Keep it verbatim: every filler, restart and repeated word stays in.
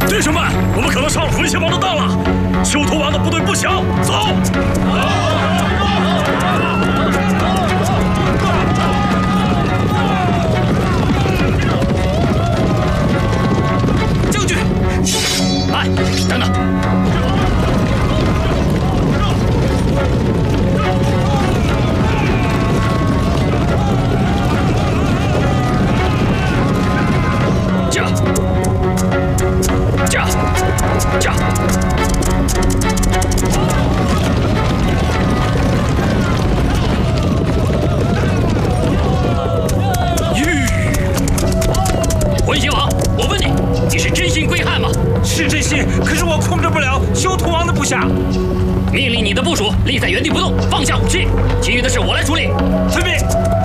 弟兄们，我们可能上了回邪王的当了。修图王的部队不小，走！ 将军， 来，等等。 驾！驾！驾！吁！回邪王，我问你，你是真心归汉吗？ 是真心，可是我控制不了修图王的部下。 命令你的部属立在原地不动，放下武器，其余的事我来处理。 遵命。